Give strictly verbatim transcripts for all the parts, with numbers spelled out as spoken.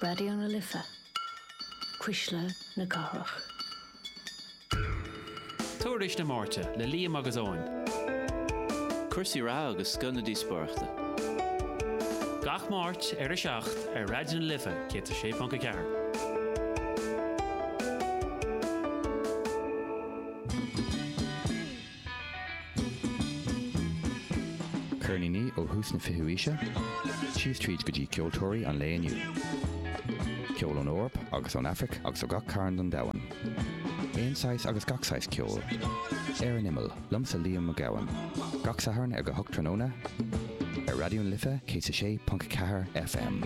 Radio na Lifa. Quisle na Garach. Tuairis na Márte le Liam agus Owen. Cursaí rá agus sconadí spáirte. Gach Máirt ar a seacht ar Radio na Lifa cé a sé panca ceathair. Cernini ó hús na fihuíise, sios tríd go dtí ceoltóirí an le inniu. Ceol an Eorp agus an Afric agus ó gach cairn don domhain. Éon sais agus gach sais ceol. Ar an imil, lumsa Liam McGowan. Gach saharn ar go hocht tróna. Ar Radio na Lifa cé a sé panca ceathair F M.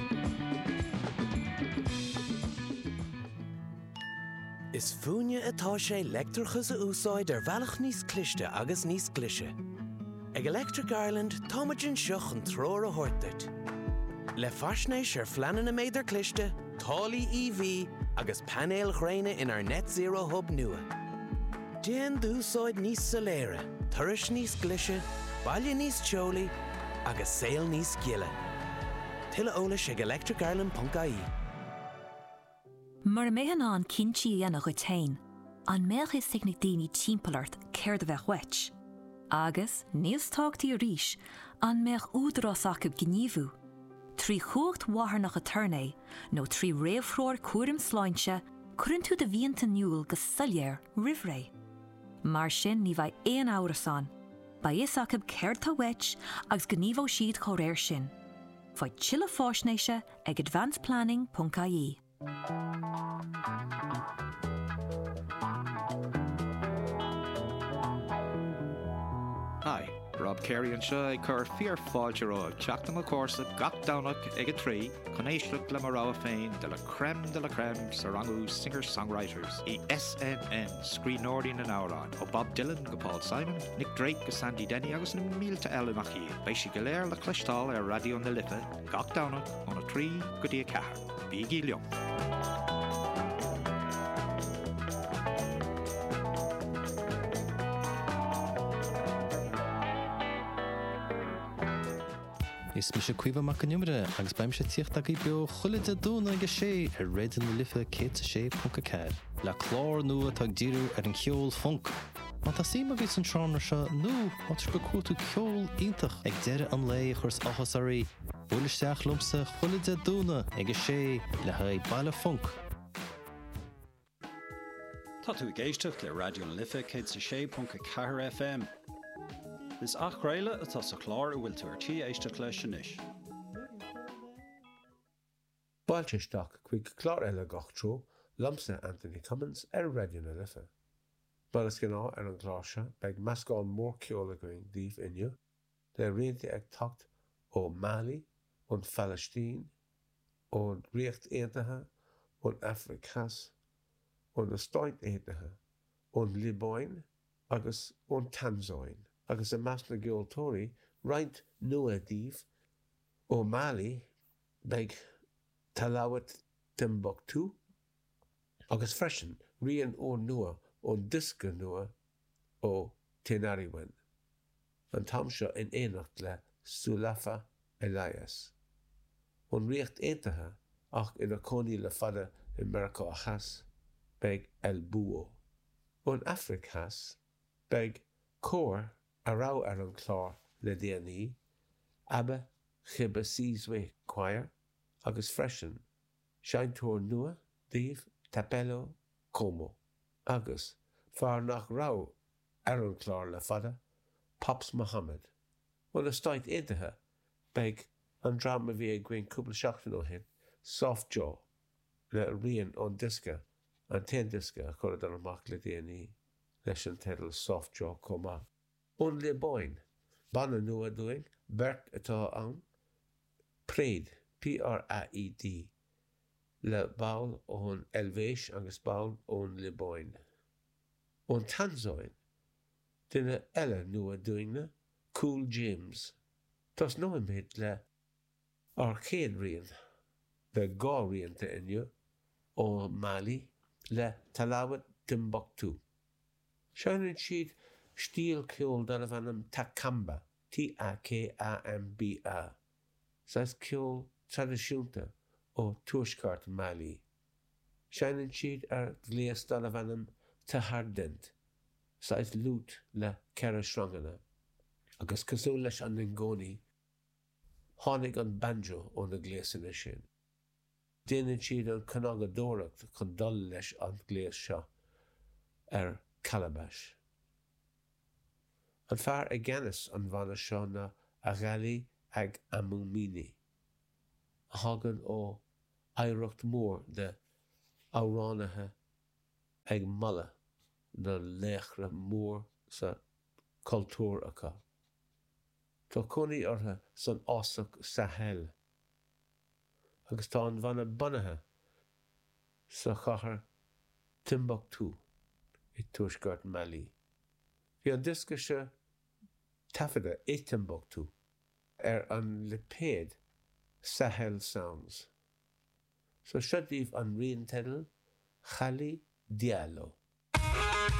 Is fúine atá sé leictreachas a úsáid ar bhealach níos cliste agus níos clise. Ag Electric Ireland, táimeann seach an tróir a thuirteart. Le faisnéis ar phleanan na méidir cliste, tálaí E V agus panéal ghréine in our net zero hub nua. Déan dúsáid níos soléire, tuiris níos glise, baile níos teolaí agus saol níos giile. Tuile eolais ag electric ireland dot I E. Mar méhan an cinnti ana go tain, an méach is signig daoine timpplaart céir de bheith wet. Agus, níos tágtaí a ríis, an méach údrás acab gníomhú. Trí chuacht wathair nach a turné, nó trí réamhthróir cuairim sláinte, cuireann tú de bhíonta niúil go saléir rihré. Mar sin ní bheith éon áras an, ba is acab céir tá wet agus gníomhó siad chomh réir sin. Fáid chile fáisnéise ag advanced planning dot I E. Hi, Rob Carey and Shy Cur Fear Fáilteará Teachtam a Corsa gach Downach ag a trí chun éisleach le marrá féin de la crème de la crème sa rangú singer-songwriters i S N N scríbhneoirí na nárán ó Bob Dylan go Paul Simon, Nick Drake go Sandy Denny agus na mílte eile nach í beidh si go léir le clistáil ar Radio na Lifa gach Downach óna trí go dtí a ceathair. Bígí liom. Is mi se cuiomh amach an numre agus baim se tíocht ag beo chuile a dúna agus sé ar Radio na Lifa cé a sé panca ceathair. Le chlár nua tá díú ar an ceol funk. Má tá sí agus an trámna se nó átar go cuatú ceol ítach ag deire an lé churs achas arí. Bhuaileisteach lumsa chuile a dúna agus sé le haid baile funk. Tá tú géisteach le Radio na Lifa cé a sé panca ceathair F M. Is ach réile atá sa chlár a bhfuil tú ar tí éisteach leis sin is. Báilteisteach chuig chlár eile gach tró, lumsa Anthony Cummins ar Radio na Lifa. Balas gná ar an gláise beag meascáil mór ceola going díomh inniu, le rianta ag tacht ó Mali, ón Palestine, ón Ríocht Aontaithe, ón Africas, ón na Stáit Aontaithe, ón Libáin agus ón Tanzóin. Agus a meas na geoltóirí roinnt nua díomh ó Mali beag Talawat Timbuktu agus freisin rian ó nua ón disca nua ó Tinariwen. An tam seo in éanacht le Sulafa Elias. Ón Ríocht Aontaithe ach ina cónaí le fada i Mercá Chas beag El Búo. Ón Africas beag cór a rá ar an chlár le déanaí, Abba Chibba Síosway Choir agus freisin, Seintóir nua díomh Tapelo Como agus fear nach rá ar an chlár le fada Pops Muhammad. Ón na Stáit Aontaithe beag an drama bhí ag gcuin cúpla seachtain ó hin, Soft Jaw le rian ón disca an ten disca a chuir an amach le déanaí leis an teitl Soft Jaw Comá. Ón Libáin, banna nua doing, Bert atá an, Praed, P R A E D, le bail ón Elvéis agus bail ón Libáin. Ón Tanzóin, duine eile nua doingna, Cool James. Tás nó imid le arcéad rian, le gá rianta inniu, ó Mali, le Talawat Timbuktu. Seanann siad stíl ceol dana bhanam Takamba, T A K A M B A. Sas ceol tradiisiúnta ó tuaisceart Mali. Seinninn siad ar gléas dal a bhanam ta hardint, sais lút le ceara srangana, agus cosú leis an ngónaí, tháinig an banjo ó na gléasanna sin. Déanann siad an canagadóireacht chun dul leis an gléas seo ar calabash. An fear ag geannas an bhana seo na a ghailí ag amúmíní, a thagann ó éireacht mór de áránathe ag mala na léachra mór sa cultúr acu. Tá conaí ortha san ásadh Sahel, agus tá an bhana bunathe sa chathair Timbuktu i tuaisceart Mali. Bhí an disca se taifeada i Timbuktu ar an lipéad Sahel Sounds. So siodíomh an rion tedal Khali Diallo.